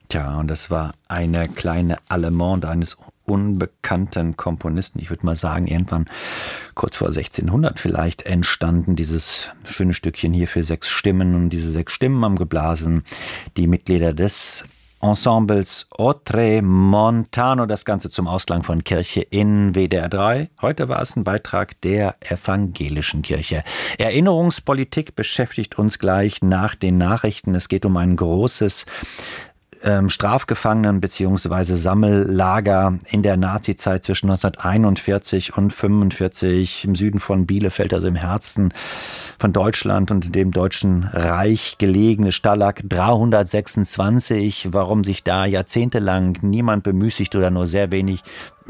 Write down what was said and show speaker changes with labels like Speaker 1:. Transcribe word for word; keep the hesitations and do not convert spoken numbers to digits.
Speaker 1: Tja, und das war eine kleine Allemande eines unbekannten Komponisten. Ich würde mal sagen, irgendwann kurz vor sechzehnhundert vielleicht entstanden, dieses schöne Stückchen hier für sechs Stimmen. Und diese sechs Stimmen haben geblasen die Mitglieder des Ensembles Oltremontano, das Ganze zum Ausklang von Kirche in W D R drei. Heute war es ein Beitrag der evangelischen Kirche. Erinnerungspolitik beschäftigt uns gleich nach den Nachrichten. Es geht um ein großes ähm, Strafgefangenen- bzw. Sammellager in der Nazizeit zwischen neunzehnhunderteinundvierzig und fünfundvierzig im Süden von Bielefeld, also im Herzen von Deutschland und in dem Deutschen Reich gelegene Stalag dreihundertsechsundzwanzig. Warum sich da jahrzehntelang niemand bemüßigt oder nur sehr wenig